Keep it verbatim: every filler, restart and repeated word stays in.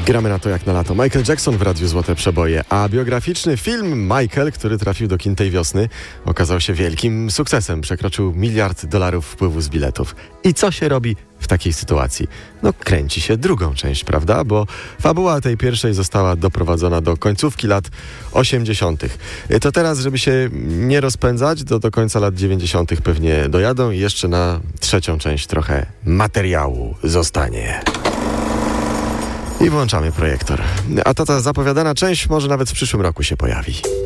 Gramy na to jak na lato. Michael Jackson w Radiu Złote Przeboje, a biograficzny film Michael, który trafił do kin tej wiosny, okazał się wielkim sukcesem. Przekroczył miliard dolarów wpływu z biletów. I co się robi w takiej sytuacji? No kręci się drugą część, prawda? Bo fabuła tej pierwszej została doprowadzona do końcówki lat osiemdziesiątych. To teraz, żeby się nie rozpędzać, do, do końca lat dziewięćdziesiątych pewnie dojadą i jeszcze na trzecią część trochę materiału zostanie. I włączamy projektor. A ta, ta zapowiadana część może nawet w przyszłym roku się pojawi.